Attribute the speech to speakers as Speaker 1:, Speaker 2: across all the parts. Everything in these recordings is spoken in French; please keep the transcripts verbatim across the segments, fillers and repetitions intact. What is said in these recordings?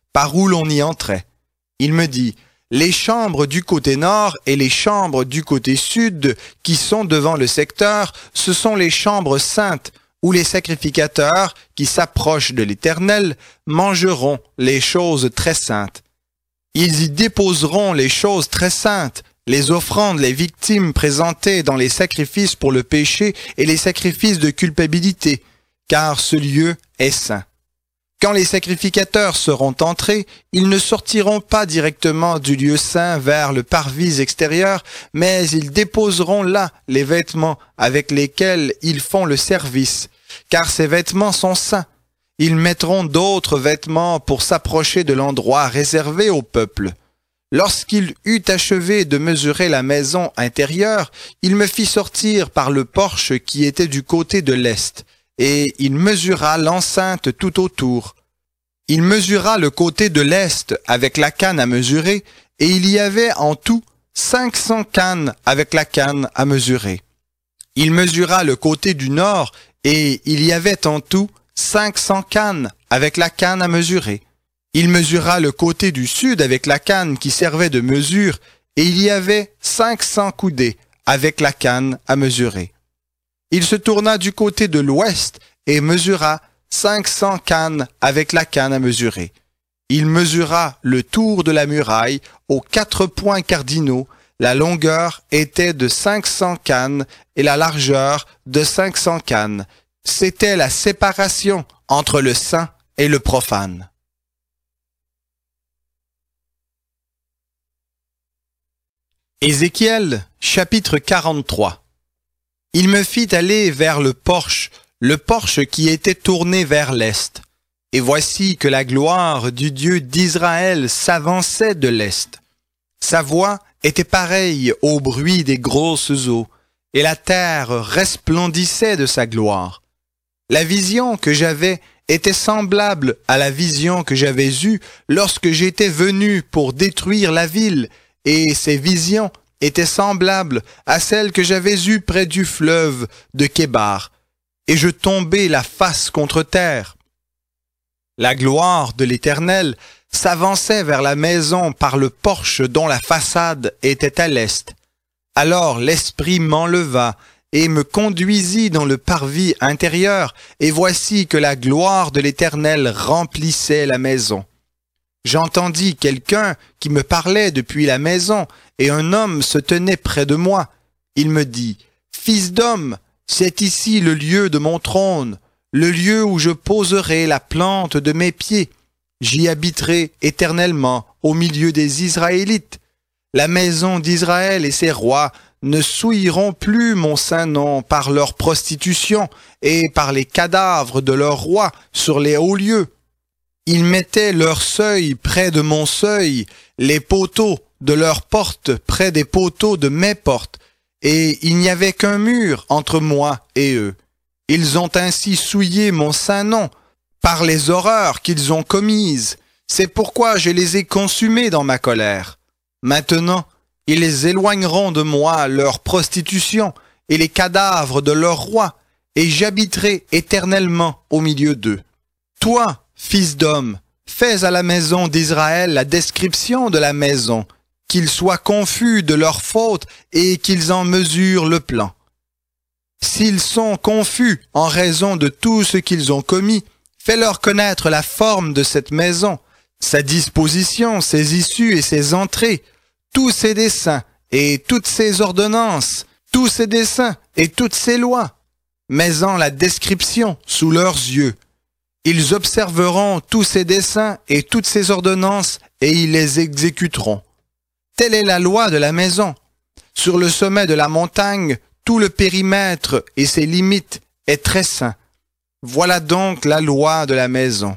Speaker 1: par où l'on y entrait. Il me dit, les chambres du côté nord et les chambres du côté sud qui sont devant le secteur, ce sont les chambres saintes où les sacrificateurs qui s'approchent de l'Éternel mangeront les choses très saintes. Ils y déposeront les choses très saintes, les offrandes, les victimes présentées dans les sacrifices pour le péché et les sacrifices de culpabilité, car ce lieu est saint. Quand les sacrificateurs seront entrés, ils ne sortiront pas directement du lieu saint vers le parvis extérieur, mais ils déposeront là les vêtements avec lesquels ils font le service, car ces vêtements sont saints. Ils mettront d'autres vêtements pour s'approcher de l'endroit réservé au peuple. Lorsqu'il eut achevé de mesurer la maison intérieure, il me fit sortir par le porche qui était du côté de l'est, et il mesura l'enceinte tout autour. Il mesura le côté de l'est avec la canne à mesurer, et il y avait en tout cinq cents cannes avec la canne à mesurer. Il mesura le côté du nord, et il y avait en tout cinq cents cannes avec la canne à mesurer. Il mesura le côté du sud avec la canne qui servait de mesure, et il y avait cinq cents coudées avec la canne à mesurer. Il se tourna du côté de l'ouest et mesura cinq cents cannes avec la canne à mesurer. Il mesura le tour de la muraille aux quatre points cardinaux. La longueur était de cinq cents cannes et la largeur de cinq cents cannes. C'était la séparation entre le saint et le profane. Ézéchiel, chapitre quarante-trois. Il me fit aller vers le porche, le porche qui était tourné vers l'est. Et voici que la gloire du Dieu d'Israël s'avançait de l'est. Sa voix était pareille au bruit des grosses eaux, et la terre resplendissait de sa gloire. La vision que j'avais était semblable à la vision que j'avais eue lorsque j'étais venu pour détruire la ville, et ces visions étaient semblables à celles que j'avais eues près du fleuve de Kébar, et je tombai la face contre terre. La gloire de l'Éternel s'avançait vers la maison par le porche dont la façade était à l'est. Alors l'Esprit m'enleva et me conduisit dans le parvis intérieur, et voici que la gloire de l'Éternel remplissait la maison. J'entendis quelqu'un qui me parlait depuis la maison, et un homme se tenait près de moi. Il me dit, « Fils d'homme, c'est ici le lieu de mon trône, le lieu où je poserai la plante de mes pieds. J'y habiterai éternellement au milieu des Israélites. La maison d'Israël et ses rois ne souilleront plus mon saint nom par leur prostitution et par les cadavres de leurs rois sur les hauts lieux. Ils mettaient leur seuil près de mon seuil, les poteaux de leurs portes près des poteaux de mes portes, et il n'y avait qu'un mur entre moi et eux. Ils ont ainsi souillé mon saint nom par les horreurs qu'ils ont commises. C'est pourquoi je les ai consumés dans ma colère. Maintenant, ils éloigneront de moi leur prostitution et les cadavres de leurs rois, et j'habiterai éternellement au milieu d'eux. Toi, fils d'homme, fais à la maison d'Israël la description de la maison, qu'ils soient confus de leurs fautes et qu'ils en mesurent le plan. S'ils sont confus en raison de tout ce qu'ils ont commis, fais-leur connaître la forme de cette maison, sa disposition, ses issues et ses entrées, tous ses desseins et toutes ses ordonnances, tous ses desseins et toutes ses lois. Mets-en la description sous leurs yeux. Ils observeront tous ses desseins et toutes ses ordonnances, et ils les exécuteront. Telle est la loi de la maison. Sur le sommet de la montagne, tout le périmètre et ses limites est très saint. Voilà donc la loi de la maison.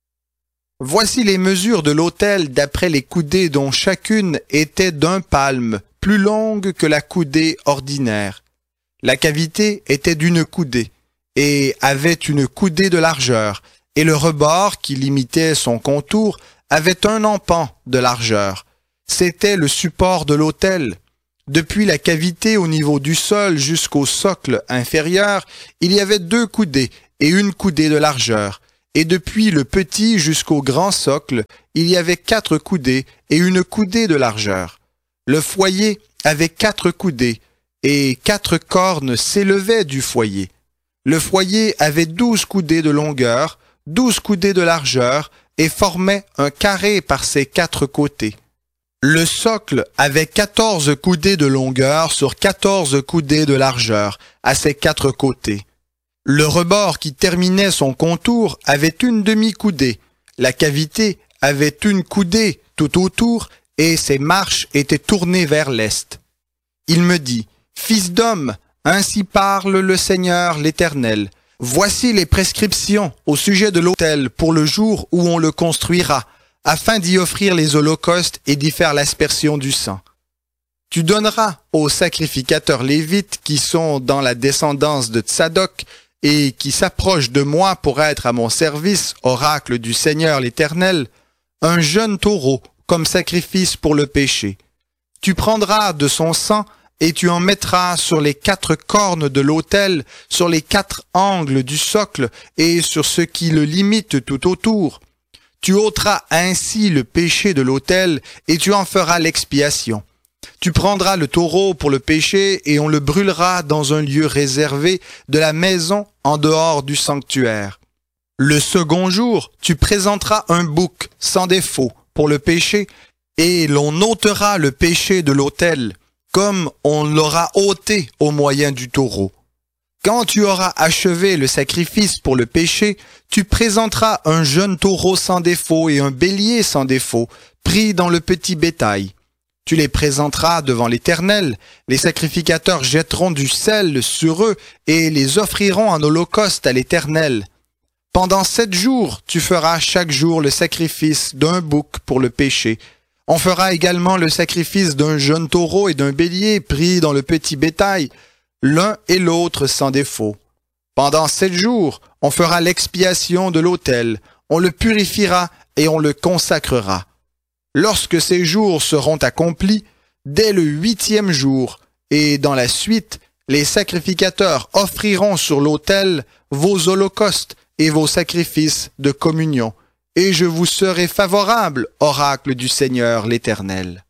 Speaker 1: Voici les mesures de l'autel d'après les coudées dont chacune était d'un palme, plus longue que la coudée ordinaire. La cavité était d'une coudée, et avait une coudée de largeur, et le rebord qui limitait son contour avait un empan de largeur. C'était le support de l'autel. Depuis la cavité au niveau du sol jusqu'au socle inférieur, il y avait deux coudées et une coudée de largeur, et depuis le petit jusqu'au grand socle, il y avait quatre coudées et une coudée de largeur. Le foyer avait quatre coudées, et quatre cornes s'élevaient du foyer. Le foyer avait douze coudées de longueur, douze coudées de largeur, et formait un carré par ses quatre côtés. Le socle avait quatorze coudées de longueur sur quatorze coudées de largeur, à ses quatre côtés. Le rebord qui terminait son contour avait une demi-coudée. La cavité avait une coudée tout autour, et ses marches étaient tournées vers l'est. Il me dit, « Fils d'homme, ainsi parle le Seigneur l'Éternel. Voici les prescriptions au sujet de l'autel pour le jour où on le construira, afin d'y offrir les holocaustes et d'y faire l'aspersion du sang. Tu donneras aux sacrificateurs lévites qui sont dans la descendance de Tsadok et qui s'approchent de moi pour être à mon service, oracle du Seigneur l'Éternel, un jeune taureau comme sacrifice pour le péché. Tu prendras de son sang et tu en mettras sur les quatre cornes de l'autel, sur les quatre angles du socle et sur ce qui le limite tout autour. Tu ôteras ainsi le péché de l'autel et tu en feras l'expiation. Tu prendras le taureau pour le péché et on le brûlera dans un lieu réservé de la maison en dehors du sanctuaire. Le second jour, tu présenteras un bouc sans défaut pour le péché et l'on ôtera le péché de l'autel, comme on l'aura ôté au moyen du taureau. Quand tu auras achevé le sacrifice pour le péché, tu présenteras un jeune taureau sans défaut et un bélier sans défaut, pris dans le petit bétail. Tu les présenteras devant l'Éternel, les sacrificateurs jetteront du sel sur eux et les offriront en holocauste à l'Éternel. Pendant sept jours, tu feras chaque jour le sacrifice d'un bouc pour le péché. On fera également le sacrifice d'un jeune taureau et d'un bélier pris dans le petit bétail, l'un et l'autre sans défaut. Pendant sept jours, on fera l'expiation de l'autel, on le purifiera et on le consacrera. Lorsque ces jours seront accomplis, dès le huitième jour, et dans la suite, les sacrificateurs offriront sur l'autel vos holocaustes et vos sacrifices de communion, et je vous serai favorable, oracle du Seigneur l'Éternel.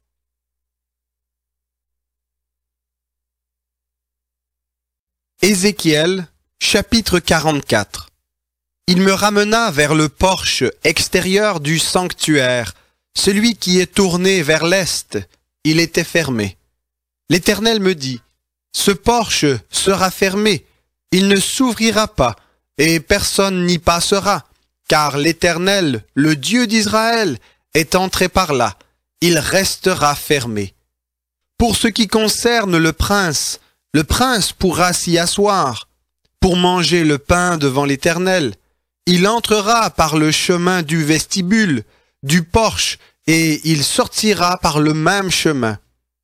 Speaker 1: Ézéchiel, chapitre quarante-quatre. Il me ramena vers le porche extérieur du sanctuaire, celui qui est tourné vers l'est. Il était fermé. L'Éternel me dit, « Ce porche sera fermé, il ne s'ouvrira pas, et personne n'y passera, car l'Éternel, le Dieu d'Israël, est entré par là, il restera fermé. Pour ce qui concerne le prince, le prince pourra s'y asseoir, pour manger le pain devant l'Éternel. Il entrera par le chemin du vestibule, du porche, et il sortira par le même chemin.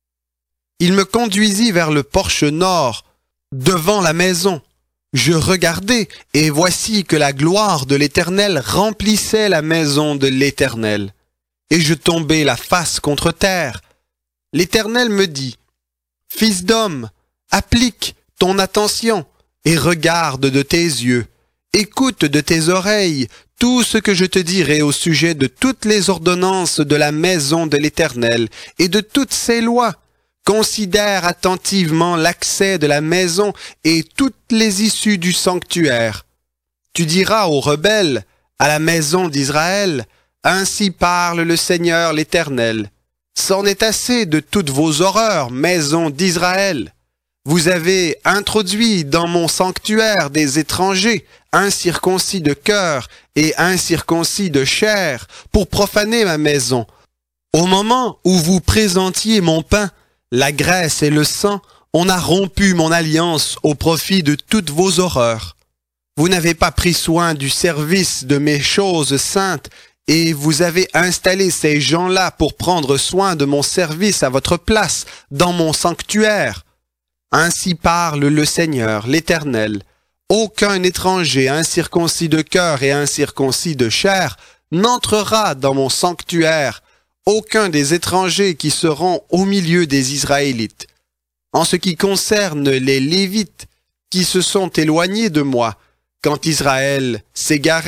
Speaker 1: Il me conduisit vers le porche nord, devant la maison. Je regardai, et voici que la gloire de l'Éternel remplissait la maison de l'Éternel. Et je tombai la face contre terre. L'Éternel me dit, « Fils d'homme, applique ton attention et regarde de tes yeux. Écoute de tes oreilles tout ce que je te dirai au sujet de toutes les ordonnances de la maison de l'Éternel et de toutes ses lois. Considère attentivement l'accès de la maison et toutes les issues du sanctuaire. Tu diras aux rebelles, à la maison d'Israël, ainsi parle le Seigneur l'Éternel. C'en est assez de toutes vos horreurs, maison d'Israël. Vous avez introduit dans mon sanctuaire des étrangers, incirconcis de cœur et incirconcis de chair, pour profaner ma maison. Au moment où vous présentiez mon pain, la graisse et le sang, on a rompu mon alliance au profit de toutes vos horreurs. Vous n'avez pas pris soin du service de mes choses saintes, et vous avez installé ces gens-là pour prendre soin de mon service à votre place, dans mon sanctuaire. Ainsi parle le Seigneur, l'Éternel. Aucun étranger incirconcis de cœur et incirconcis de chair n'entrera dans mon sanctuaire, aucun des étrangers qui seront au milieu des Israélites. En ce qui concerne les Lévites, qui se sont éloignés de moi, quand Israël s'égarait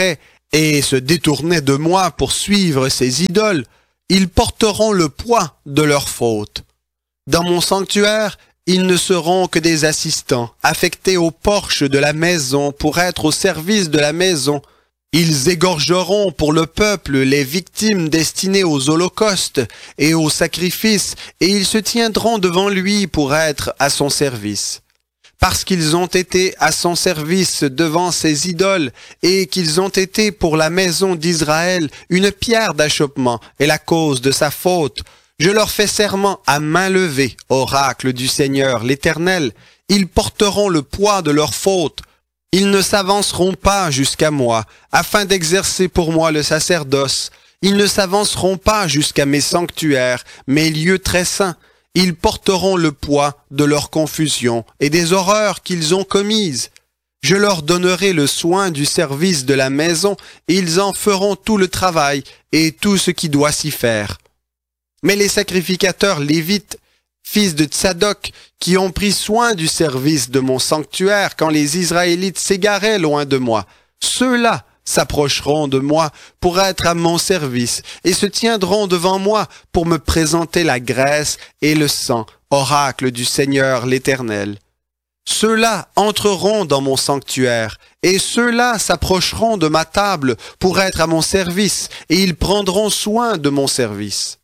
Speaker 1: et se détournaient de moi pour suivre ces idoles, ils porteront le poids de leurs fautes. Dans mon sanctuaire, ils ne seront que des assistants, affectés au porche de la maison pour être au service de la maison. Ils égorgeront pour le peuple les victimes destinées aux holocaustes et aux sacrifices, et ils se tiendront devant lui pour être à son service. Parce qu'ils ont été à son service devant ses idoles, et qu'ils ont été pour la maison d'Israël une pierre d'achoppement et la cause de sa faute, je leur fais serment à main levée, oracle du Seigneur l'Éternel. Ils porteront le poids de leurs fautes. Ils ne s'avanceront pas jusqu'à moi, afin d'exercer pour moi le sacerdoce. Ils ne s'avanceront pas jusqu'à mes sanctuaires, mes lieux très saints. Ils porteront le poids de leur confusion et des horreurs qu'ils ont commises. Je leur donnerai le soin du service de la maison, et ils en feront tout le travail et tout ce qui doit s'y faire. Mais les sacrificateurs lévites, fils de Tsadok, qui ont pris soin du service de mon sanctuaire quand les Israélites s'égaraient loin de moi, ceux-là s'approcheront de moi pour être à mon service et se tiendront devant moi pour me présenter la graisse et le sang, oracle du Seigneur l'Éternel. Ceux-là entreront dans mon sanctuaire, et ceux-là s'approcheront de ma table pour être à mon service, et ils prendront soin de mon service.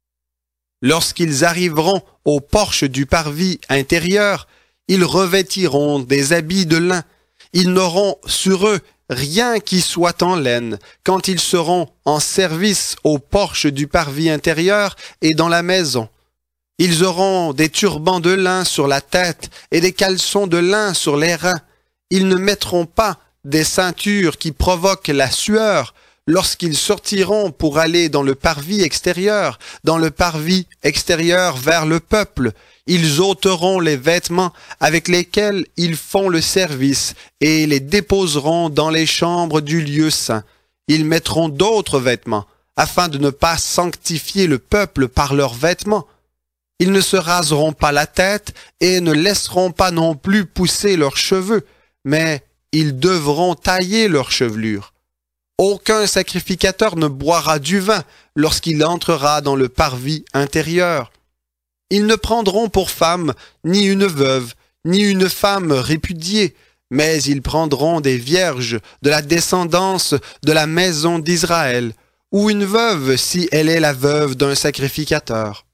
Speaker 1: Lorsqu'ils arriveront au porche du parvis intérieur, ils revêtiront des habits de lin. Ils n'auront sur eux rien qui soit en laine, quand ils seront en service au porche du parvis intérieur et dans la maison. Ils auront des turbans de lin sur la tête et des caleçons de lin sur les reins. Ils ne mettront pas des ceintures qui provoquent la sueur lorsqu'ils sortiront pour aller dans le parvis extérieur, dans le parvis extérieur vers le peuple. Ils ôteront les vêtements avec lesquels ils font le service et les déposeront dans les chambres du lieu saint. Ils mettront d'autres vêtements, afin de ne pas sanctifier le peuple par leurs vêtements. Ils ne se raseront pas la tête et ne laisseront pas non plus pousser leurs cheveux, mais ils devront tailler leurs chevelures. Aucun sacrificateur ne boira du vin lorsqu'il entrera dans le parvis intérieur. Ils ne prendront pour femme ni une veuve, ni une femme répudiée, mais ils prendront des vierges de la descendance de la maison d'Israël, ou une veuve si elle est la veuve d'un sacrificateur.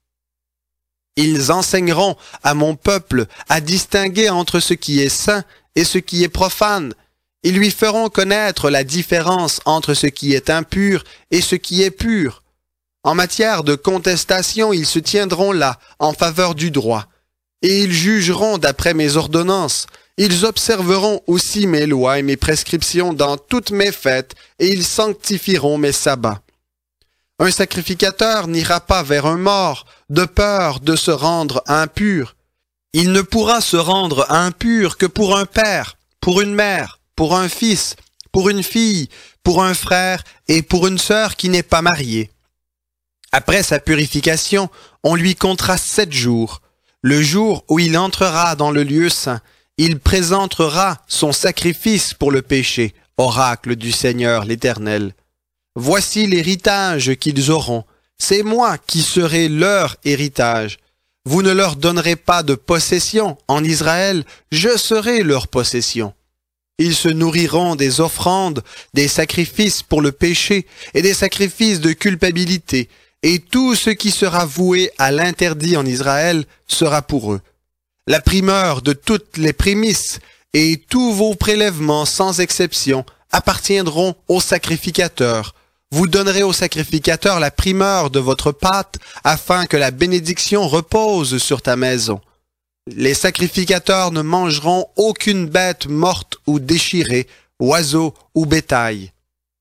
Speaker 1: Ils enseigneront à mon peuple à distinguer entre ce qui est saint et ce qui est profane. Ils lui feront connaître la différence entre ce qui est impur et ce qui est pur. En matière de contestation, ils se tiendront là, en faveur du droit, et ils jugeront d'après mes ordonnances. Ils observeront aussi mes lois et mes prescriptions dans toutes mes fêtes, et ils sanctifieront mes sabbats. Un sacrificateur n'ira pas vers un mort, de peur de se rendre impur. Il ne pourra se rendre impur que pour un père, pour une mère, pour un fils, pour une fille, pour un frère et pour une sœur qui n'est pas mariée. Après sa purification, on lui comptera sept jours. Le jour où il entrera dans le lieu saint, il présentera son sacrifice pour le péché, oracle du Seigneur l'Éternel. Voici l'héritage qu'ils auront. C'est moi qui serai leur héritage. Vous ne leur donnerez pas de possession en Israël, je serai leur possession. Ils se nourriront des offrandes, des sacrifices pour le péché et des sacrifices de culpabilité, et tout ce qui sera voué à l'interdit en Israël sera pour eux. La primeur de toutes les prémices et tous vos prélèvements sans exception appartiendront aux sacrificateurs. Vous donnerez au sacrificateur la primeur de votre pâte afin que la bénédiction repose sur ta maison. Les sacrificateurs ne mangeront aucune bête morte ou déchirée, oiseau ou bétail.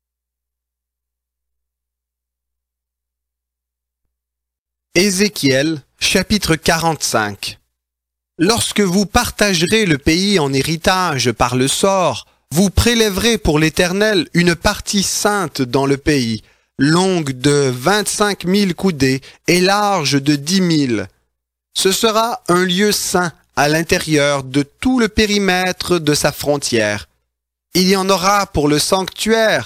Speaker 1: Ézéchiel, chapitre quarante-cinq. Lorsque vous partagerez le pays en héritage par le sort, vous prélèverez pour l'Éternel une partie sainte dans le pays, longue de vingt-cinq mille coudées et large de dix mille. Ce sera un lieu saint à l'intérieur de tout le périmètre de sa frontière. Il y en aura pour le sanctuaire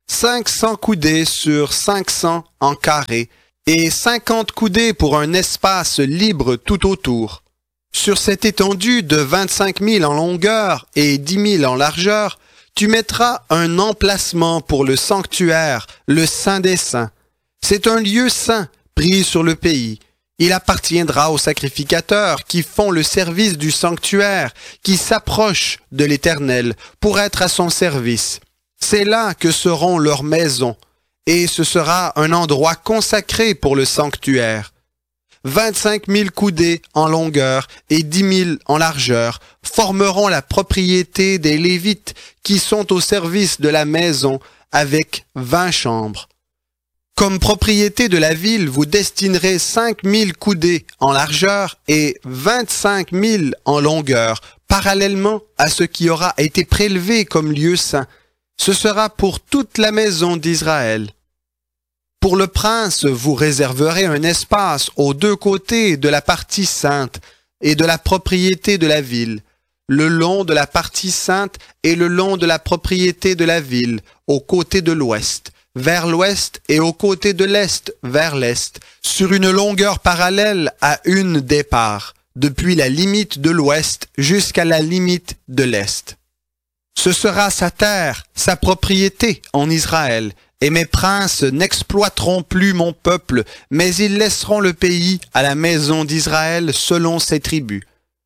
Speaker 1: cinq cents coudées sur cinq cents en carré, et cinquante coudées pour un espace libre tout autour. Sur cette étendue de vingt-cinq mille en longueur et dix mille en largeur, tu mettras un emplacement pour le sanctuaire, le Saint des Saints. C'est un lieu saint pris sur le pays. Il appartiendra aux sacrificateurs qui font le service du sanctuaire, qui s'approchent de l'Éternel pour être à son service. C'est là que seront leurs maisons, et ce sera un endroit consacré pour le sanctuaire. vingt-cinq mille coudées en longueur et dix mille en largeur formeront la propriété des Lévites qui sont au service de la maison avec vingt chambres. Comme propriété de la ville, vous destinerez cinq mille coudées en largeur et vingt-cinq mille en longueur, parallèlement à ce qui aura été prélevé comme lieu saint. Ce sera pour toute la maison d'Israël. Pour le prince, vous réserverez un espace aux deux côtés de la partie sainte et de la propriété de la ville, le long de la partie sainte et le long de la propriété de la ville, au côté de l'ouest, vers l'ouest et au côté de l'est, vers l'est, sur une longueur parallèle à une des parts, depuis la limite de l'ouest jusqu'à la limite de l'est. Ce sera sa terre, sa propriété en Israël, et mes princes n'exploiteront plus mon peuple, mais ils laisseront le pays à la maison d'Israël selon ses tribus.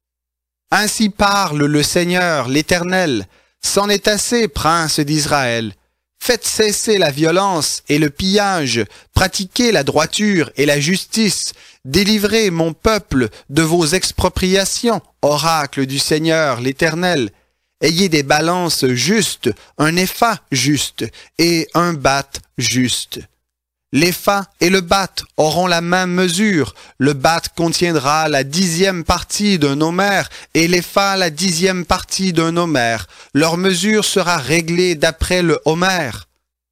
Speaker 1: Ainsi parle le Seigneur, l'Éternel. C'en est assez, princes d'Israël. Faites cesser la violence et le pillage, pratiquez la droiture et la justice, délivrez mon peuple de vos expropriations, oracle du Seigneur, l'Éternel. Ayez des balances justes, un épha juste et un bath juste. L'épha et le bath auront la même mesure. Le bath contiendra la dixième partie d'un homère et l'épha la dixième partie d'un homère. Leur mesure sera réglée d'après le homère.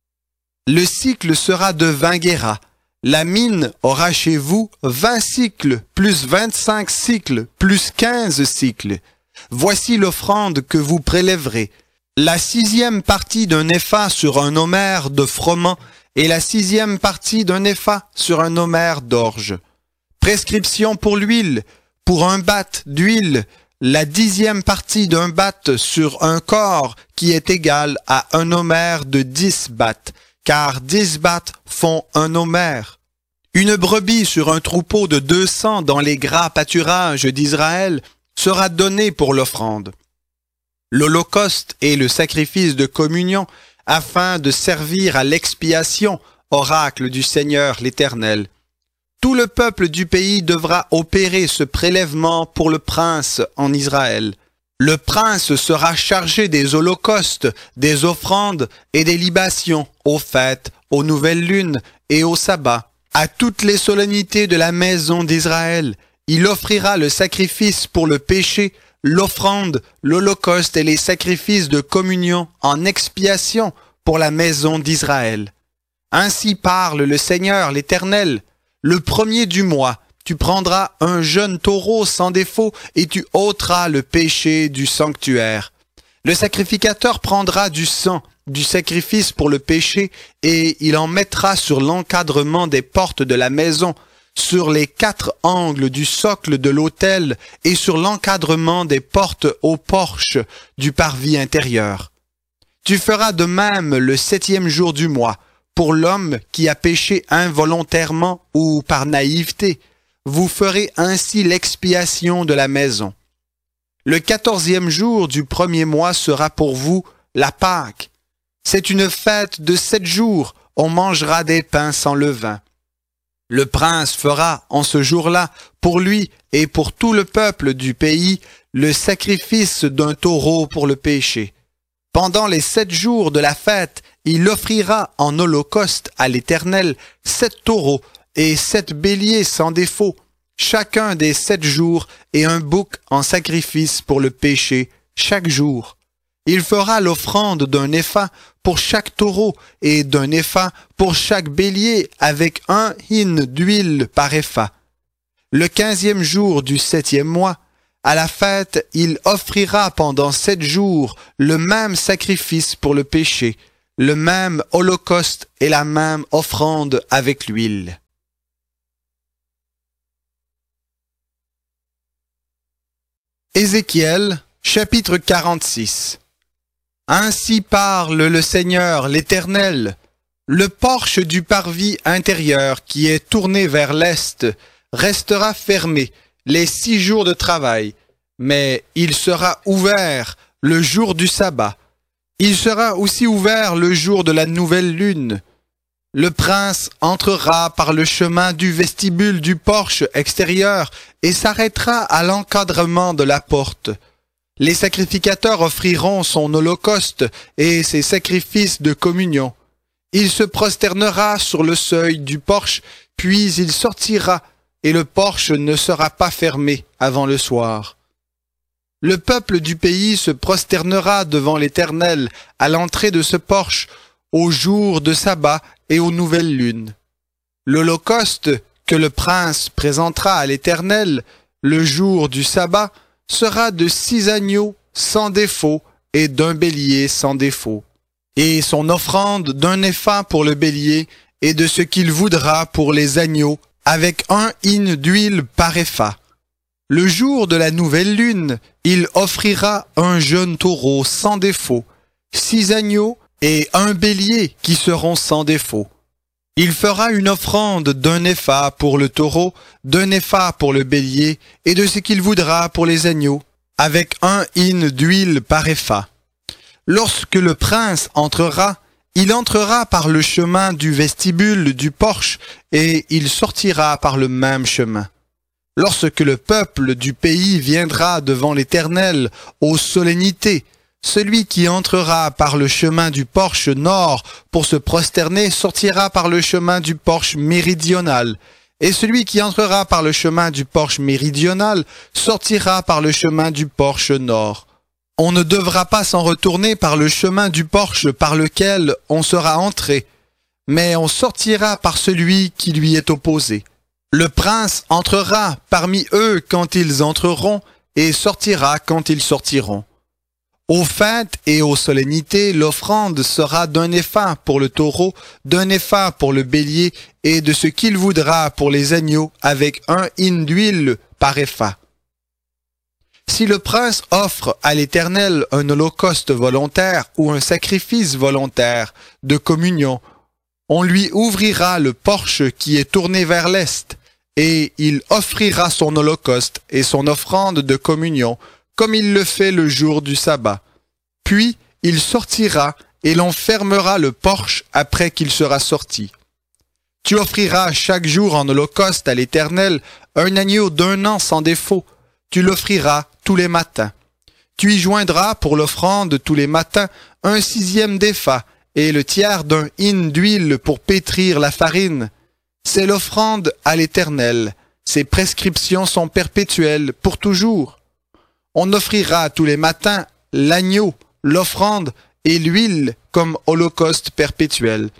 Speaker 1: Le cycle sera de vingt guéras. La mine aura chez vous vingt cycles, plus vingt-cinq cycles, plus quinze cycles. Voici l'offrande que vous prélèverez. La sixième partie d'un épha sur un homère de froment et la sixième partie d'un épha sur un homère d'orge. Prescription pour l'huile, pour un bath d'huile, la dixième partie d'un bath sur un corps qui est égal à un homère de dix baths, car dix baths font un homère. Une brebis sur un troupeau de deux cents dans les gras pâturages d'Israël sera donnée pour l'offrande. L'holocauste et le sacrifice de communion afin de servir à l'expiation, oracle du Seigneur l'Éternel. Tout le peuple du pays devra opérer ce prélèvement pour le prince en Israël. Le prince sera chargé des holocaustes, des offrandes et des libations, aux fêtes, aux nouvelles lunes et au sabbat, à toutes les solennités de la maison d'Israël. Il offrira le sacrifice pour le péché, l'offrande, l'holocauste et les sacrifices de communion en expiation pour la maison d'Israël. Ainsi parle le Seigneur l'Éternel. Le premier du mois, tu prendras un jeune taureau sans défaut et tu ôteras le péché du sanctuaire. Le sacrificateur prendra du sang du sacrifice pour le péché et il en mettra sur l'encadrement des portes de la maison, sur les quatre angles du socle de l'autel et sur l'encadrement des portes au porche du parvis intérieur. Tu feras de même le septième jour du mois, pour l'homme qui a péché involontairement ou par naïveté. Vous ferez ainsi l'expiation de la maison. Le quatorzième jour du premier mois sera pour vous la Pâque. C'est une fête de sept jours, on mangera des pains sans levain. Le prince fera en ce jour-là, pour lui et pour tout le peuple du pays, le sacrifice d'un taureau pour le péché. Pendant les sept jours de la fête, il offrira en holocauste à l'Éternel sept taureaux et sept béliers sans défaut, chacun des sept jours, et un bouc en sacrifice pour le péché chaque jour. Il fera l'offrande d'un épha pour chaque taureau et d'un épha pour chaque bélier avec un hin d'huile par épha. Le quinzième jour du septième mois, à la fête, il offrira pendant sept jours le même sacrifice pour le péché, le même holocauste et la même offrande avec l'huile. Ézéchiel, chapitre quarante-six. Ainsi parle le Seigneur l'Éternel. Le porche du parvis intérieur qui est tourné vers l'est restera fermé les six jours de travail, mais il sera ouvert le jour du sabbat. Il sera aussi ouvert le jour de la nouvelle lune. Le prince entrera par le chemin du vestibule du porche extérieur et s'arrêtera à l'encadrement de la porte. Les sacrificateurs offriront son holocauste et ses sacrifices de communion. Il se prosternera sur le seuil du porche, puis il sortira, et le porche ne sera pas fermé avant le soir. Le peuple du pays se prosternera devant l'Éternel à l'entrée de ce porche, au jour de sabbat et aux nouvelles lunes. L'holocauste que le prince présentera à l'Éternel le jour du sabbat sera de six agneaux sans défaut et d'un bélier sans défaut, et son offrande d'un épha pour le bélier et de ce qu'il voudra pour les agneaux, avec un hin d'huile par épha. Le jour de la nouvelle lune, il offrira un jeune taureau sans défaut, six agneaux et un bélier qui seront sans défaut. Il fera une offrande d'un épha pour le taureau, d'un épha pour le bélier, et de ce qu'il voudra pour les agneaux, avec un hin d'huile par épha. Lorsque le prince entrera, il entrera par le chemin du vestibule du porche, et il sortira par le même chemin. Lorsque le peuple du pays viendra devant l'Éternel aux solennités, celui qui entrera par le chemin du porche nord pour se prosterner sortira par le chemin du porche méridional, et celui qui entrera par le chemin du porche méridional sortira par le chemin du porche nord. On ne devra pas s'en retourner par le chemin du porche par lequel on sera entré, mais on sortira par celui qui lui est opposé. Le prince entrera parmi eux quand ils entreront, et sortira quand ils sortiront. Aux fêtes et aux solennités, l'offrande sera d'un épha pour le taureau, d'un épha pour le bélier, et de ce qu'il voudra pour les agneaux, avec un hin d'huile par épha. Si le prince offre à l'Éternel un holocauste volontaire ou un sacrifice volontaire de communion, on lui ouvrira le porche qui est tourné vers l'est, et il offrira son holocauste et son offrande de communion, comme il le fait le jour du sabbat. Puis il sortira, et l'on fermera le porche après qu'il sera sorti. Tu offriras chaque jour en holocauste à l'Éternel un agneau d'un an sans défaut. Tu l'offriras tous les matins. Tu y joindras pour l'offrande tous les matins un sixième d'épha et le tiers d'un hin d'huile pour pétrir la farine. C'est l'offrande à l'Éternel. Ses prescriptions sont perpétuelles pour toujours. On offrira tous les matins l'agneau, l'offrande et l'huile comme holocauste perpétuel.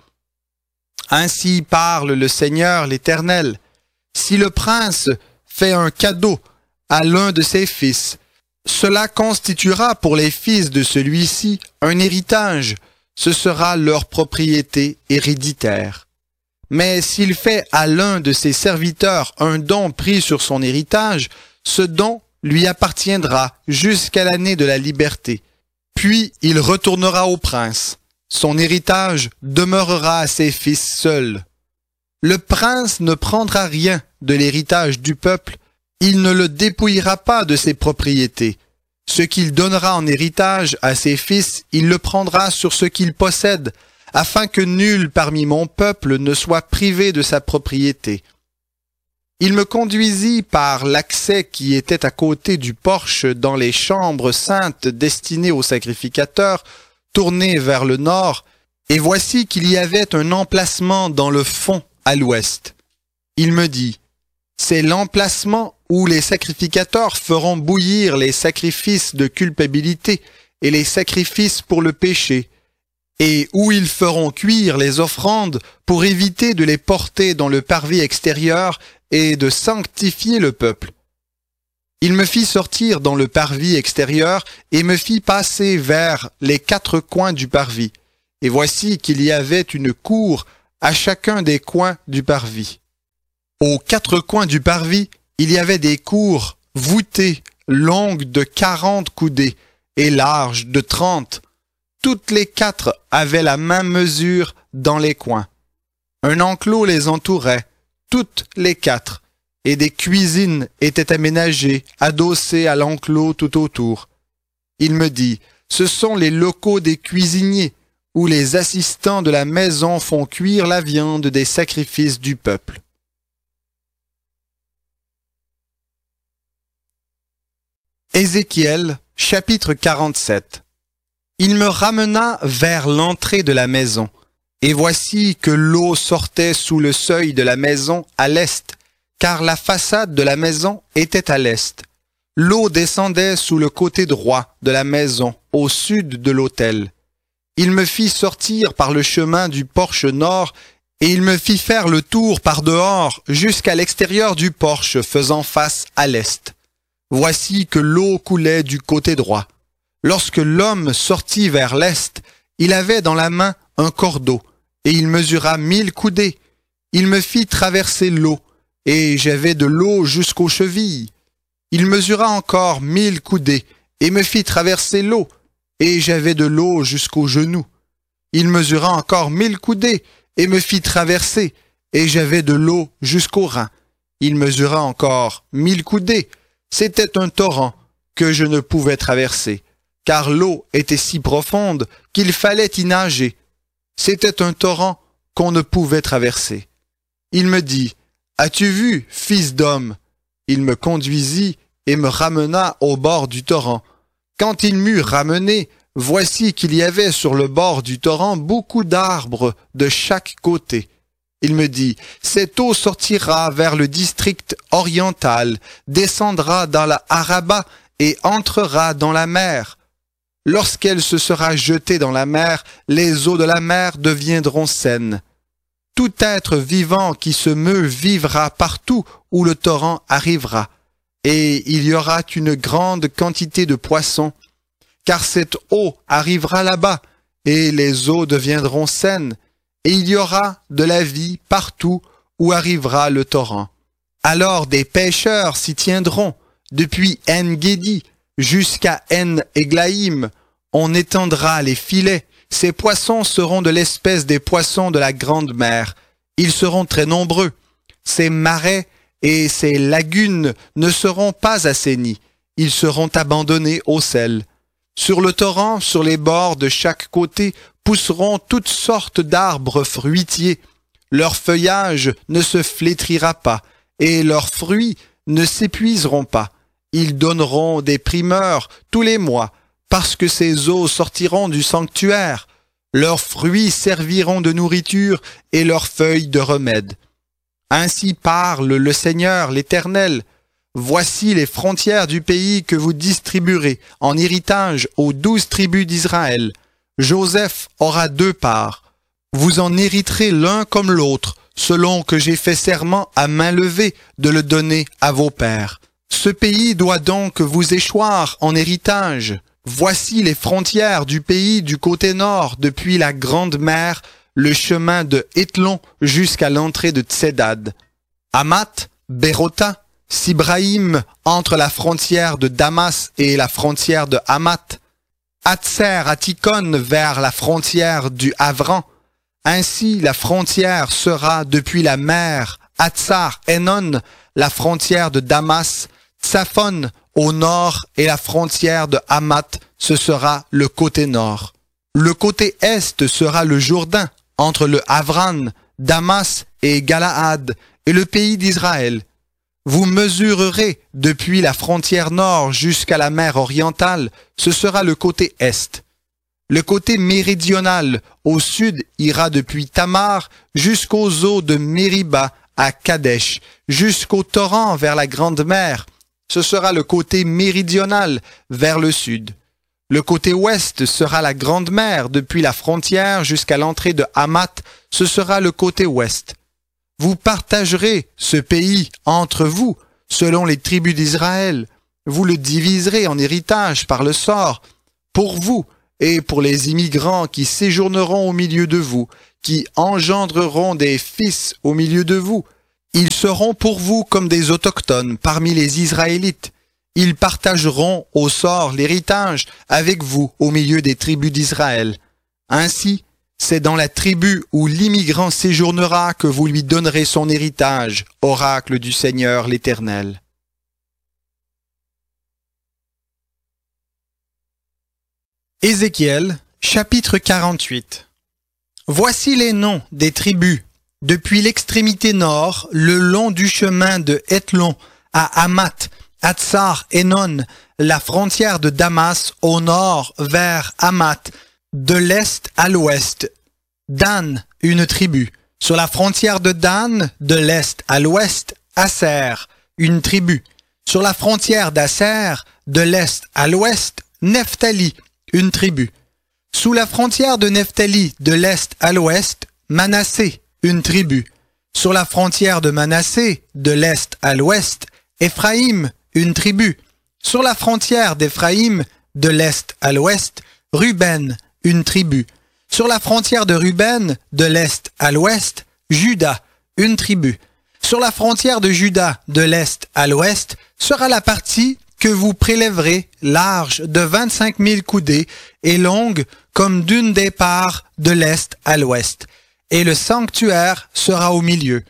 Speaker 1: Ainsi parle le Seigneur l'Éternel. Si le prince fait un cadeau à l'un de ses fils, cela constituera pour les fils de celui-ci un héritage. Ce sera leur propriété héréditaire. Mais s'il fait à l'un de ses serviteurs un don pris sur son héritage, ce don lui appartiendra jusqu'à l'année de la liberté. Puis il retournera au prince. Son héritage demeurera à ses fils seuls. Le prince ne prendra rien de l'héritage du peuple, il ne le dépouillera pas de ses propriétés. Ce qu'il donnera en héritage à ses fils, il le prendra sur ce qu'il possède, afin que nul parmi mon peuple ne soit privé de sa propriété. Il me conduisit par l'accès qui était à côté du porche dans les chambres saintes destinées aux sacrificateurs, tournées vers le nord, et voici qu'il y avait un emplacement dans le fond à l'ouest. Il me dit, c'est l'emplacement où les sacrificateurs feront bouillir les sacrifices de culpabilité et les sacrifices pour le péché, et où ils feront cuire les offrandes pour éviter de les porter dans le parvis extérieur et de sanctifier le peuple. Il me fit sortir dans le parvis extérieur et me fit passer vers les quatre coins du parvis. et voici qu'il y avait une cour à chacun des coins du parvis. Aux quatre coins du parvis, il y avait des cours voûtées, longues de quarante coudées et larges de trente. Toutes les quatre avaient la même mesure dans les coins. Un enclos les entourait, toutes les quatre, et des cuisines étaient aménagées, adossées à l'enclos tout autour. Il me dit, ce sont les locaux des cuisiniers, où les assistants de la maison font cuire la viande des sacrifices du peuple. Ézéchiel, chapitre quarante-sept. Il me ramena vers l'entrée de la maison, et voici que l'eau sortait sous le seuil de la maison à l'est, car la façade de la maison était à l'est. L'eau descendait sous le côté droit de la maison, au sud de l'autel. Il me fit sortir par le chemin du porche nord, et il me fit faire le tour par dehors jusqu'à l'extérieur du porche faisant face à l'est. Voici que l'eau coulait du côté droit. Lorsque l'homme sortit vers l'est, il avait dans la main un cordeau, et il mesura mille coudées. Il me fit traverser l'eau, et j'avais de l'eau jusqu'aux chevilles. Il mesura encore mille coudées, et me fit traverser l'eau, et j'avais de l'eau jusqu'aux genoux. Il mesura encore mille coudées, et me fit traverser, et j'avais de l'eau jusqu'aux reins. Il mesura encore mille coudées. C'était un torrent que je ne pouvais traverser, car l'eau était si profonde qu'il fallait y nager. C'était un torrent qu'on ne pouvait traverser. Il me dit, « As-tu vu, fils d'homme ?» Il me conduisit et me ramena au bord du torrent. Quand il m'eut ramené, voici qu'il y avait sur le bord du torrent beaucoup d'arbres de chaque côté. Il me dit, cette eau sortira vers le district oriental, descendra dans la Araba et entrera dans la mer. Lorsqu'elle se sera jetée dans la mer, les eaux de la mer deviendront saines. Tout être vivant qui se meut vivra partout où le torrent arrivera, et il y aura une grande quantité de poissons, car cette eau arrivera là-bas, et les eaux deviendront saines, et il y aura de la vie partout où arrivera le torrent. Alors des pêcheurs s'y tiendront, depuis En-Guédi jusqu'à En-Eglaïm. On étendra les filets. Ces poissons seront de l'espèce des poissons de la grande mer. Ils seront très nombreux. Ces marais et ces lagunes ne seront pas assainis. Ils seront abandonnés au sel. Sur le torrent, sur les bords de chaque côté, pousseront toutes sortes d'arbres fruitiers. Leur feuillage ne se flétrira pas, et leurs fruits ne s'épuiseront pas. Ils donneront des primeurs tous les mois, parce que ces eaux sortiront du sanctuaire. Leurs fruits serviront de nourriture, et leurs feuilles de remède. Ainsi parle le Seigneur l'Éternel. Voici les frontières du pays que vous distribuerez en héritage aux douze tribus d'Israël. Joseph aura deux parts. Vous en hériterez l'un comme l'autre, selon que j'ai fait serment à main levée de le donner à vos pères. Ce pays doit donc vous échoir en héritage. Voici les frontières du pays du côté nord, depuis la grande mer, le chemin de Hétlon jusqu'à l'entrée de Tsedad. Hamath, Bérota, Sibraïm entre la frontière de Damas et la frontière de Hamath, Hatzer Atikon vers la frontière du Havran. Ainsi la frontière sera depuis la mer Hatzar Enon, la frontière de Damas, Tsaphon au nord et la frontière de Hamath, ce sera le côté nord. Le côté est sera le Jourdain, entre le Havran, Damas et Galaad, et le pays d'Israël. Vous mesurerez depuis la frontière nord jusqu'à la mer orientale, ce sera le côté est. Le côté méridional, au sud, ira depuis Tamar jusqu'aux eaux de Mériba à Kadesh, jusqu'au torrent vers la grande mer. Ce sera le côté méridional vers le sud. Le côté ouest sera la grande mer depuis la frontière jusqu'à l'entrée de Hamath, ce sera le côté ouest. Vous partagerez ce pays entre vous, selon les tribus d'Israël. Vous le diviserez en héritage par le sort, pour vous et pour les immigrants qui séjourneront au milieu de vous, qui engendreront des fils au milieu de vous. Ils seront pour vous comme des autochtones parmi les Israélites. Ils partageront au sort l'héritage avec vous au milieu des tribus d'Israël. Ainsi, c'est dans la tribu où l'immigrant séjournera que vous lui donnerez son héritage, oracle du Seigneur l'Éternel. Ézéchiel, chapitre quarante-huit. Voici les noms des tribus, depuis l'extrémité nord, le long du chemin de Hétlon à Hamath, à Tsar Hénon, la frontière de Damas au nord vers Hamath, de l'est à l'ouest. Dan, une tribu. Sur la frontière de Dan, de l'est à l'ouest, Aser, une tribu. Sur la frontière d'Aser, de l'est à l'ouest, Nephtali, une tribu. Sous la frontière de Nephtali, de l'est à l'ouest, Manassé, une tribu. Sur la frontière de Manassé, de l'est à l'ouest, Éphraïm, une tribu. Sur la frontière d'Éphraïm, de l'est à l'ouest, Ruben, une tribu. Sur la frontière de Ruben, de l'est à l'ouest, Juda, une tribu. Sur la frontière de Juda, de l'est à l'ouest, sera la partie que vous prélèverez, large de vingt-cinq mille coudées et longue comme d'une des parts de l'est à l'ouest. Et le sanctuaire sera au milieu.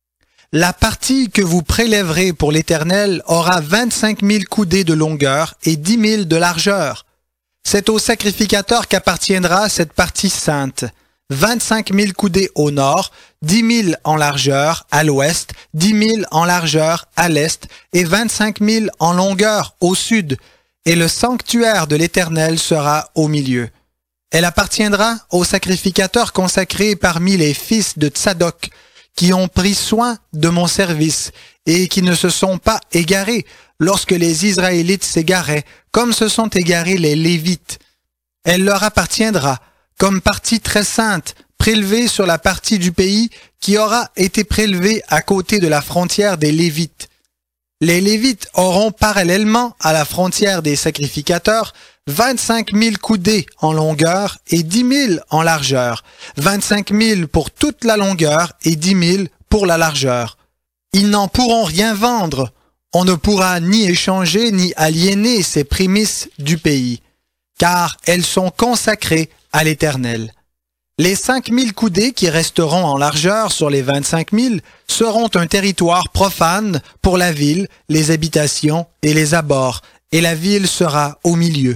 Speaker 1: La partie que vous prélèverez pour l'Éternel aura vingt-cinq mille coudées de longueur et dix mille de largeur. C'est au sacrificateur qu'appartiendra cette partie sainte. vingt-cinq mille coudées au nord, dix mille en largeur à l'ouest, dix mille en largeur à l'est et vingt-cinq mille en longueur au sud. Et le sanctuaire de l'Éternel sera au milieu. Elle appartiendra au sacrificateur consacré parmi les fils de Tsadok, qui ont pris soin de mon service et qui ne se sont pas égarés lorsque les Israélites s'égaraient, comme se sont égarés les Lévites. Elle leur appartiendra comme partie très sainte, prélevée sur la partie du pays qui aura été prélevée à côté de la frontière des Lévites. Les Lévites auront parallèlement à la frontière des sacrificateurs vingt-cinq mille coudées en longueur et dix mille en largeur, vingt-cinq mille pour toute la longueur et dix mille pour la largeur. Ils n'en pourront rien vendre. On ne pourra ni échanger ni aliéner ces prémices du pays, car elles sont consacrées à l'Éternel. Les cinq mille coudées qui resteront en largeur sur les vingt-cinq mille seront un territoire profane pour la ville, les habitations et les abords, et la ville sera au milieu.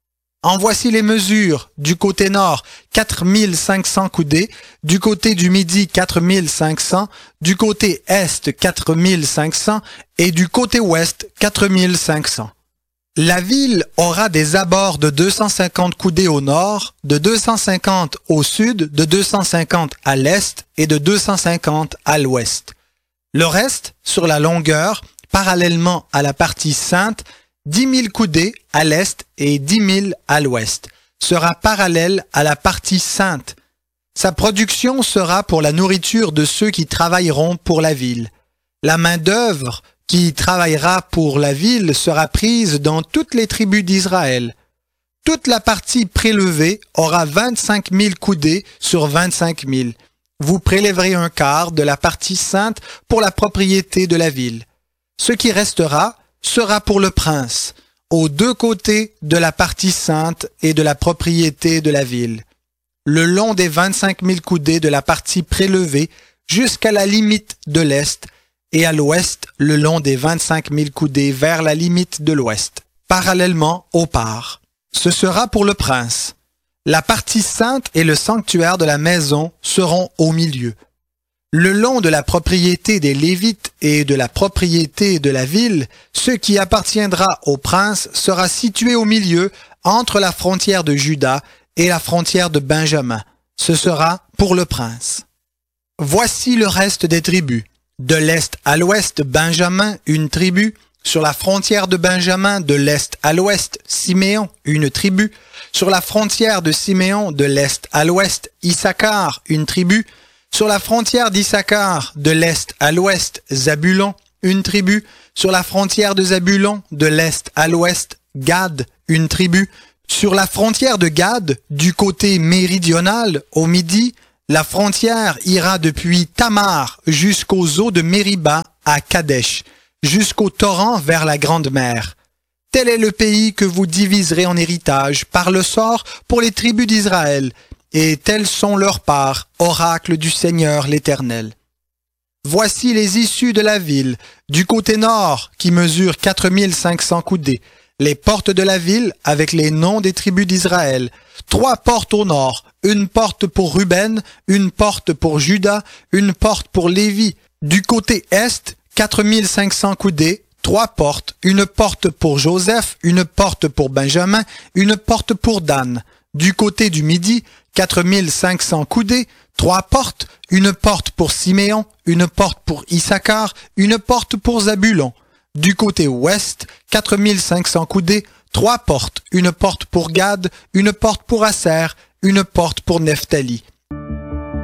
Speaker 1: En voici les mesures. Du côté nord, quatre mille cinq cents coudées, du côté du midi, quatre mille cinq cents, du côté est, quatre mille cinq cents, et du côté ouest, quatre mille cinq cents. La ville aura des abords de deux cent cinquante coudées au nord, de deux cent cinquante au sud, de deux cent cinquante à l'est et de deux cent cinquante à l'ouest. Le reste, sur la longueur, parallèlement à la partie sainte, dix mille coudées à l'est et dix mille à l'ouest, sera parallèle à la partie sainte. Sa production sera pour la nourriture de ceux qui travailleront pour la ville. La main-d'œuvre qui travaillera pour la ville sera prise dans toutes les tribus d'Israël. Toute la partie prélevée aura vingt-cinq mille coudées sur vingt-cinq mille. Vous prélèverez un quart de la partie sainte pour la propriété de la ville. Ce qui restera sera pour le prince, aux deux côtés de la partie sainte et de la propriété de la ville, le long des vingt-cinq mille coudées de la partie prélevée jusqu'à la limite de l'est, et à l'ouest le long des vingt-cinq mille coudées vers la limite de l'ouest, parallèlement aux parts. Ce sera pour le prince. La partie sainte et le sanctuaire de la maison seront au milieu. Le long de la propriété des Lévites et de la propriété de la ville, ce qui appartiendra au prince sera situé au milieu entre la frontière de Juda et la frontière de Benjamin. Ce sera pour le prince. Voici le reste des tribus. De l'est à l'ouest, Benjamin, une tribu. Sur la frontière de Benjamin, de l'est à l'ouest, Siméon, une tribu. Sur la frontière de Siméon, de l'est à l'ouest, Issachar, une tribu. Sur la frontière d'Issachar, de l'est à l'ouest, Zabulon, une tribu. Sur la frontière de Zabulon, de l'est à l'ouest, Gad, une tribu. Sur la frontière de Gad, du côté méridional, au midi, la frontière ira depuis Tamar jusqu'aux eaux de Mériba à Kadesh, jusqu'au torrent vers la Grande Mer. Tel est le pays que vous diviserez en héritage par le sort pour les tribus d'Israël, et telles sont leurs parts, oracle du Seigneur l'Éternel. Voici les issues de la ville, du côté nord, qui mesure quatre mille cinq cents coudées, les portes de la ville avec les noms des tribus d'Israël. Trois portes au nord, une porte pour Ruben, une porte pour Juda, une porte pour Lévi. Du côté est, quatre mille cinq cents coudées, trois portes, une porte pour Joseph, une porte pour Benjamin, une porte pour Dan. Du côté du midi, quatre mille cinq cents coudées, trois portes, une porte pour Siméon, une porte pour Issachar, une porte pour Zabulon. Du côté ouest, quatre mille cinq cents coudées, trois portes, une porte pour Gad, une porte pour Aser, une porte pour Nephtali.